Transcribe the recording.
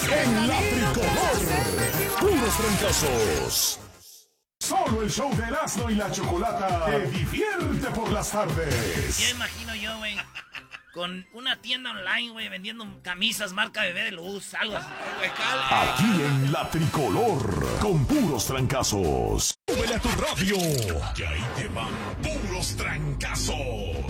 en la tricolor. Puros trancazos. Solo el show de Erasmo y la Chocolata te divierte por las tardes. Ya imagino yo, güey, con una tienda online, güey, vendiendo camisas marca Bebé de Luz, algo así. Aquí en la tricolor, con puros trancazos. Súbele a tu radio, que ahí te van puros trancazos.